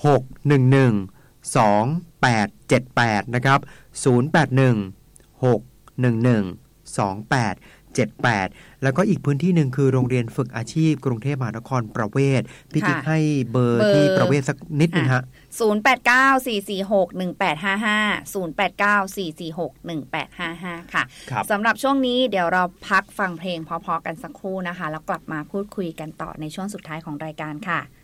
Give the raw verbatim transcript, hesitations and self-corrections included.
หก หนึ่ง หนึ่ง สอง แปด เจ็ด แปดนะครับศูนย์ แปด หนึ่ง หก หนึ่ง หนึ่ง สอง แปด เจ็ด แปดแล้วก็อีกพื้นที่หนึ่งคือโรงเรียนฝึกอาชีพกรุงเทพมหานครประเวศพี่กิ๊กให้เบอร์ที่ประเวศสักนิดนึงฮะศูนย์ แปด เก้า สี่ สี่ หก หนึ่ง แปด ห้า ห้า ศูนย์ แปด เก้า สี่ สี่ หก หนึ่ง แปด ห้า ห้าค่ะสำหรับช่วงนี้เดี๋ยวเราพักฟังเพลงเพราะๆกันสักครู่นะคะแล้วกลับมาพูดคุยกันต่อในช่วงสุดท้ายของรายการค่ะ